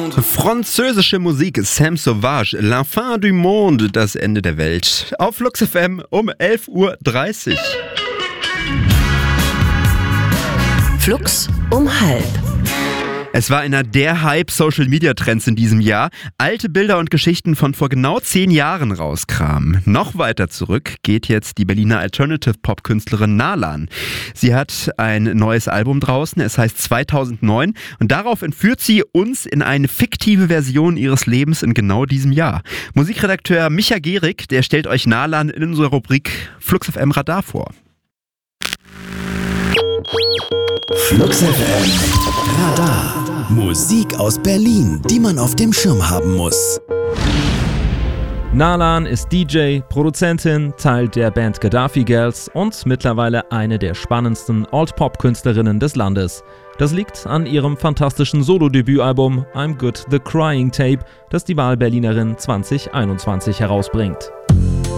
monde. Französische Musik, Sam Sauvage, La fin du monde, das Ende der Welt. Auf Flux FM um 11:30 Uhr. Flux um 12:30. Es war einer der Hype-Social-Media-Trends in diesem Jahr. Alte Bilder und Geschichten von vor genau 10 Jahren rauskramen. Noch weiter zurück geht jetzt die Berliner Alternative-Pop-Künstlerin Nalan. Sie hat ein neues Album draußen, es heißt 2009 und darauf entführt sie uns in eine fiktive Version ihres Lebens in genau diesem Jahr. Musikredakteur Micha Gehrig, der stellt euch Nalan in unserer Rubrik Flux FM Radar vor. Flux FM Radar. Musik aus Berlin, die man auf dem Schirm haben muss. Nalan ist DJ, Produzentin, Teil der Band Gaddafi Girls und mittlerweile eine der spannendsten Alt-Pop-Künstlerinnen des Landes. Das liegt an ihrem fantastischen Solo-Debütalbum I'm Good The Crying Tape, das die Wahlberlinerin 2021 herausbringt.